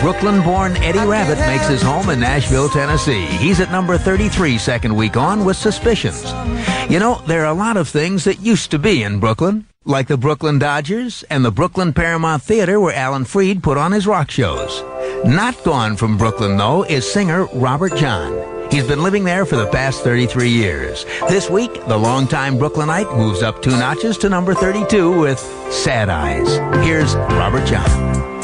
Brooklyn-born Eddie Rabbitt makes his home in Nashville, Tennessee. He's at number 33 second week on with Suspicions. You know, there are a lot of things that used to be in Brooklyn, like the Brooklyn Dodgers and the Brooklyn Paramount Theater where Alan Freed put on his rock shows. Not gone from Brooklyn, though, is singer Robert John. He's been living there for the past 33 years. This week, the longtime Brooklynite moves up 2 notches to number 32 with Sad Eyes. Here's Robert John.